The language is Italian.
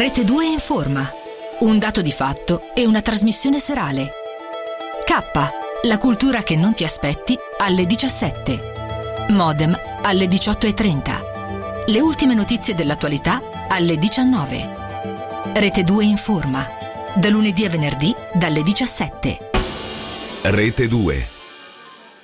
Rete 2 informa. Un dato di fatto e una trasmissione serale. K, la cultura che non ti aspetti, alle 17. Modem alle 18:30. Le ultime notizie dell'attualità alle 19. Rete 2 informa. Da lunedì a venerdì dalle 17. Rete 2.